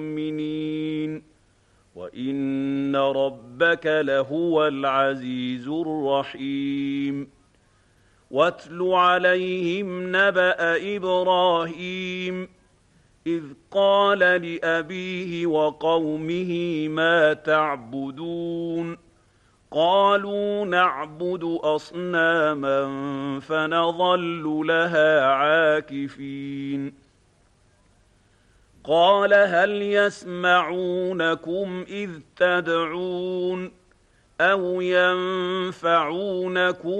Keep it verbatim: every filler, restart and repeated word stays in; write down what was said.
المؤمنين وإن ربك لهو العزيز الرحيم واتل عليهم نبأ إبراهيم إذ قال لأبيه وقومه ما تعبدون قالوا نعبد أصناما فنظل لها عاكفين قال هل يسمعونكم إذ تدعون أو ينفعونكم